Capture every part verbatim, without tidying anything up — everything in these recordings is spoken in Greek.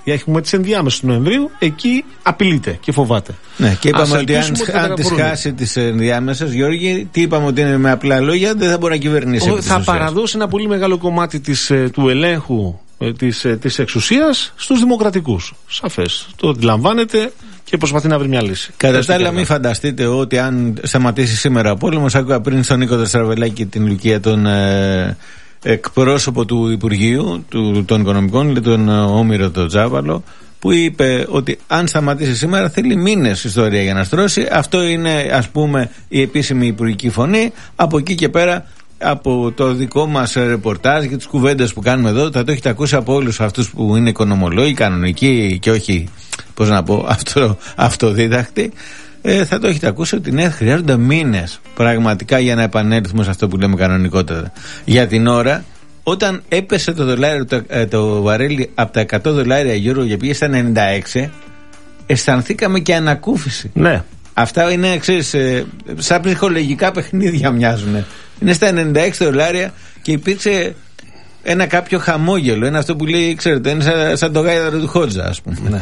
Έχουμε τις ενδιάμεσες του Νοεμβρίου, εκεί απειλείται και φοβάται. Ναι, και είπαμε ότι αν, αν τις χάσει τις ενδιάμεσες, Γιώργη, τι είπαμε ότι είναι με απλά λόγια, δεν θα μπορεί να κυβερνήσει. Ο, θα παραδώσει ένα πολύ μεγάλο κομμάτι της, του ελέγχου της, της εξουσίας στους δημοκρατικούς. Σαφές. Το αντιλαμβάνεται και προσπαθεί να βρει μια λύση. Κατά τα άλλα, μην φανταστείτε ότι αν σταματήσει σήμερα ο πόλεμος, άκουγα πριν στον Νίκο Τεσσαραβελάκη την Λουκία τον ε, εκπρόσωπο του Υπουργείου του, των Οικονομικών, τον Όμηρο τον Τζάβαλο, που είπε ότι αν σταματήσει σήμερα θέλει μήνες ιστορία για να στρώσει. Αυτό είναι, ας πούμε, η επίσημη υπουργική φωνή. Από εκεί και πέρα, από το δικό μας ρεπορτάζ και τις κουβέντες που κάνουμε εδώ, θα το έχετε ακούσει από όλους αυτούς που είναι οικονομολόγοι, κανονικοί και όχι, πώς να πω, αυτο, αυτοδίδακτοι. Ε, θα το έχετε ακούσει ότι ναι, χρειάζονται μήνες πραγματικά για να επανέλθουμε σε αυτό που λέμε κανονικότητα. Για την ώρα, όταν έπεσε το δολάριο, το, το βαρέλι από τα εκατό δολάρια γύρω και πήγε στα ενενήντα έξι, αισθανθήκαμε και ανακούφιση. Ναι. Αυτά είναι, ξέρεις, ε, σαν ψυχολογικά παιχνίδια μοιάζουν. Είναι στα ενενήντα έξι δολάρια και υπήρξε ένα κάποιο χαμόγελο. Είναι αυτό που λέει, ξέρετε, είναι σαν, σαν το γάιδαρο του Χότζα, ας πούμε. Ναι.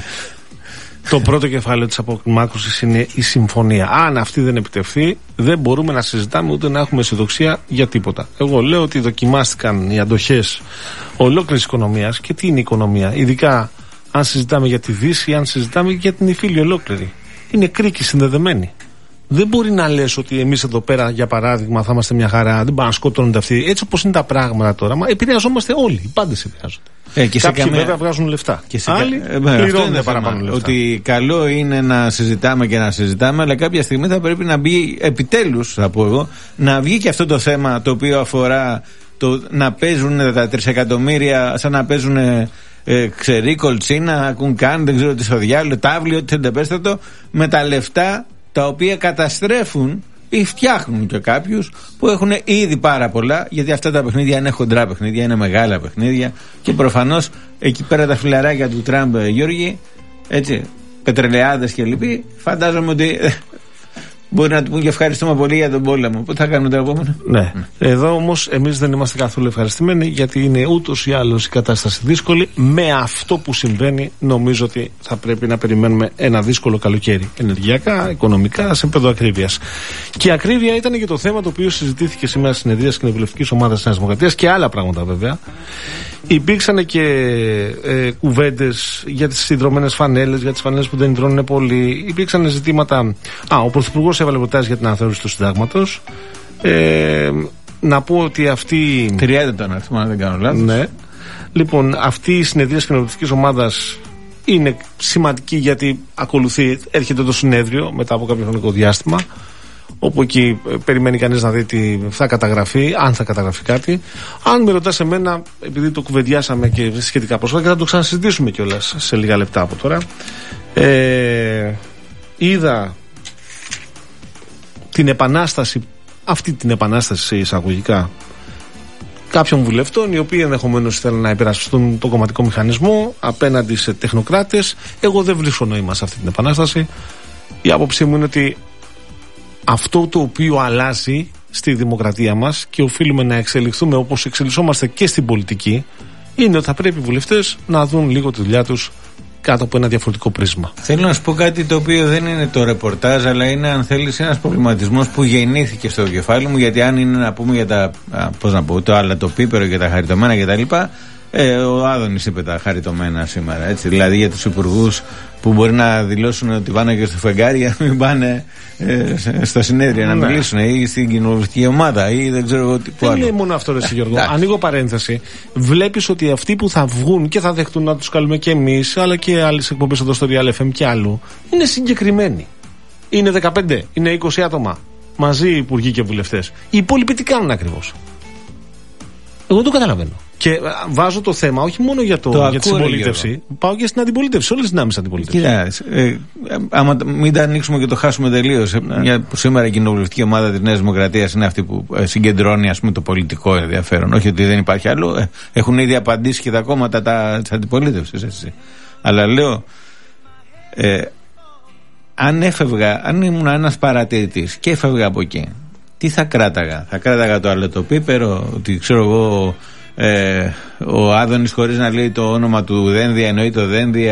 Το πρώτο κεφάλαιο της αποκλιμάκωσης είναι η συμφωνία. Αν αυτή δεν επιτευχθεί, δεν μπορούμε να συζητάμε ούτε να έχουμε αισιοδοξία για τίποτα. Εγώ λέω ότι δοκιμάστηκαν οι αντοχές ολόκληρης οικονομίας. Και τι είναι η οικονομία, ειδικά αν συζητάμε για τη Δύση ή αν συζητάμε για την Ιφίλη ολόκληρη. Είναι κρίκοι συνδεδεμένοι. Δεν μπορεί να λες ότι εμείς εδώ πέρα, για παράδειγμα, θα είμαστε μια χαρά, δεν πάνε να σκοτώνονται αυτοί. Έτσι όπως είναι τα πράγματα τώρα, μα επηρεαζόμαστε όλοι. Οι πάντες επηρεάζονται. Ε, και κάποιοι καμία... βέβαια βγάζουν λεφτά. Και σε άλλοι κα... πληρώνουν παραπάνω λεφτά. Ότι καλό είναι να συζητάμε και να συζητάμε, αλλά κάποια στιγμή θα πρέπει να μπει, επιτέλους, θα πω εγώ, να βγει και αυτό το θέμα το οποίο αφορά το να παίζουν τα τρισεκατομμύρια σαν να παίζουν. Ε, ξερί, κολτσίνα, κουνκάν, δεν ξέρω τι στο διάλογο, τάβλιο, ό,τι εντεπέστατο, με τα λεφτά τα οποία καταστρέφουν ή φτιάχνουν και κάποιους που έχουν ήδη πάρα πολλά, γιατί αυτά τα παιχνίδια είναι χοντρά παιχνίδια, είναι μεγάλα παιχνίδια και προφανώς εκεί πέρα τα φιλαράκια του Τραμπ, Γιώργη, έτσι, πετρελαιάδες και λοιποί, φαντάζομαι ότι μπορεί να του πούν και ευχαριστούμε πολύ για τον πόλεμο. Πού θα κάνουμε το επόμενο. Ναι. Mm. Εδώ όμως εμείς δεν είμαστε καθόλου ευχαριστημένοι, γιατί είναι ούτως ή άλλως η κατάσταση δύσκολη. Με αυτό που συμβαίνει, νομίζω ότι θα πρέπει να περιμένουμε ένα δύσκολο καλοκαίρι. Ενεργειακά, οικονομικά, σε επίπεδο ακρίβειας. Και η ακρίβεια ήταν και το θέμα το οποίο συζητήθηκε σήμερα στη συνεδρία της Κοινοβουλευτικής Ομάδας της Νέας Δημοκρατίας και άλλα πράγματα βέβαια. Υπήρξαν και ε, κουβέντες για τις συνδρομμένες φανέλες, για τις φανέλες που δεν υδρώνουν πολύ. Υπήρξαν ζητήματα. Α, ο Πρωθυπουργός έβαλε προτάσεις για την αναθεώρηση του συντάγματος. Ε, να πω ότι αυτή. τριάντα τον αριθμό, αν δεν κάνω λάθος. Ναι. Λοιπόν, αυτή η συνεδρία της Κοινοβουλευτικής Ομάδας είναι σημαντική, γιατί ακολουθεί, έρχεται το συνέδριο μετά από κάποιο χρονικό διάστημα, όπου εκεί περιμένει κανείς να δει τι θα καταγραφεί, αν θα καταγραφεί κάτι. Αν με ρωτάς εμένα, επειδή το κουβεντιάσαμε και σχετικά πρόσφατα, και θα το ξανασυζητήσουμε κιόλας σε λίγα λεπτά από τώρα, ε, είδα την επανάσταση, αυτή την επανάσταση σε εισαγωγικά, κάποιων βουλευτών οι οποίοι ενδεχομένως θέλουν να υπερασπιστούν τον κομματικό μηχανισμό απέναντι σε τεχνοκράτες. Εγώ δεν βρίσκω νόημα σε αυτή την επανάσταση. Η άποψή μου είναι ότι αυτό το οποίο αλλάζει στη δημοκρατία μας και οφείλουμε να εξελιχθούμε όπως εξελισσόμαστε και στην πολιτική, είναι ότι θα πρέπει οι βουλευτές να δουν λίγο τη δουλειά τους κάτω από ένα διαφορετικό πρίσμα. Θέλω να σου πω κάτι το οποίο δεν είναι το ρεπορτάζ, αλλά είναι, αν θέλεις, ένας προβληματισμός που γεννήθηκε στο κεφάλι μου, γιατί αν είναι να πούμε για τα, πώς να πω, το άλλα, το πίπερο και τα χαριτωμένα κτλ. Ε, ο Άδωνης είπε τα χαριτωμένα σήμερα, έτσι, δηλαδή για τους υπουργούς που μπορεί να δηλώσουν ότι πάνε και στο φεγγάρι για να μην πάνε ε, στο συνέδριο να ναι. μιλήσουν ή στην κοινοβουλευτική ομάδα ή δεν ξέρω εγώ τι που άλλο. Δεν είναι μόνο αυτό, ρε Γιώργο. Ανοίγω παρένθεση. Βλέπεις ότι αυτοί που θα βγουν και θα δεχτούν να τους καλούμε και εμείς, αλλά και άλλες εκπομπές εδώ στο Real εφ εμ και άλλου, είναι συγκεκριμένοι. Είναι δεκαπέντε, είναι είκοσι άτομα μαζί οι υπουργοί και βουλευτές. Οι υπόλοιποι τι κάνουν ακριβώς? Εγώ δεν το καταλαβαίνω. Και βάζω το θέμα όχι μόνο για, το, το για τη συμπολίτευση, πάω και στην αντιπολίτευση, όλες τις δυνάμεις αντιπολίτευση. Κοίτα, ε, άμα μην τα ανοίξουμε και το χάσουμε τελείως. Ναι. Σήμερα η κοινοβουλευτική ομάδα της Νέας Δημοκρατίας είναι αυτή που συγκεντρώνει, ας πούμε, το πολιτικό ενδιαφέρον. Όχι ότι δεν υπάρχει άλλο. Ε, έχουν ήδη απαντήσει και τα κόμματα της αντιπολίτευσης. Αλλά λέω, ε, αν έφευγα, αν ήμουν ένας παρατηρητής και έφευγα από εκεί, τι θα κράταγα? Θα κράταγα το άλλο το πίπερο, ότι ξέρω εγώ. Ε, ο Άδωνης χωρίς να λέει το όνομα του Δένδια εννοεί το Δένδια